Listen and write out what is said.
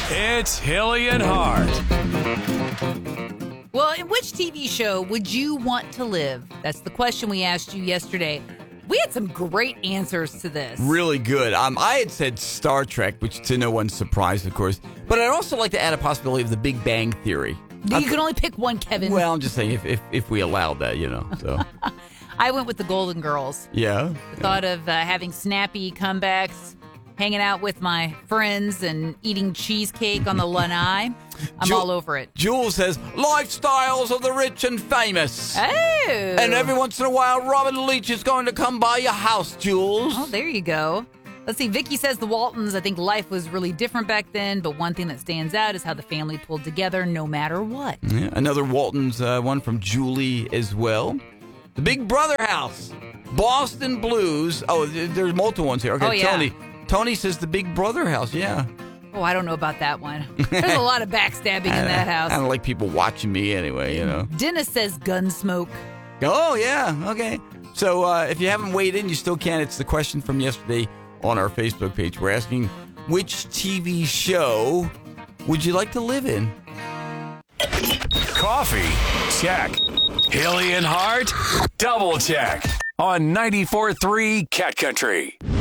It's Hilly and Hart. Well, in which TV show would you want to live? That's the question we asked you yesterday. We had some great answers to this. Really good. I had said Star Trek, which to no one's surprise, of course. But I'd also like to add a possibility of The Big Bang Theory. You can only pick one, Kevin. Well, I'm just saying if we allowed that, So I went with the Golden Girls. yeah. The thought of having snappy comebacks, hanging out with my friends, and eating cheesecake on the lanai. I'm all over it. Jules says lifestyles of the rich and famous. Oh. And every once in a while, Robin Leach is going to come by your house, Jules. Oh, there you go. Let's see. Vicky says the Waltons. I think life was really different back then, but one thing that stands out is how the family pulled together no matter what. Yeah, another Waltons one from Julie as well. The Big Brother house, Boston Blues. Oh, there's multiple ones here. Okay, Oh, yeah. Tony says the Big Brother house. Yeah. Oh, I don't know about that one. There's a lot of backstabbing in that house. I don't like people watching me anyway, Dennis says Gunsmoke. Oh, yeah. Okay. So if you haven't weighed in, you still can. It's the question from yesterday on our Facebook page. We're asking, which TV show would you like to live in? Coffee, check. Hilly and Hart, double check. On 94.3 Cat Country.